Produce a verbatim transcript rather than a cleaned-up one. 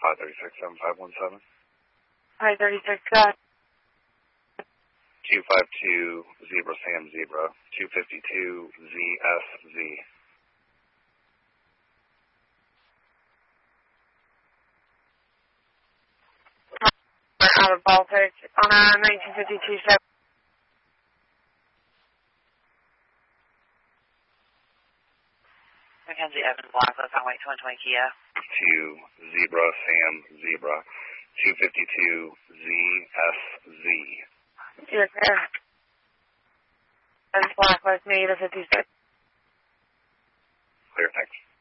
five thirty-six, seven five one seven. five thirty-six, uh. two five two, Zebra Sam Zebra, two fifty-two, Z S Z. Out of Baltic on a nineteen fifty-two seven. Mackenzie Evans, Blacklist on White one twenty Kia. two, Zebra Sam Zebra, two fifty-two, Z S Z. Yes, sir. And Blacklist, negative fifty-six. Clear, thanks.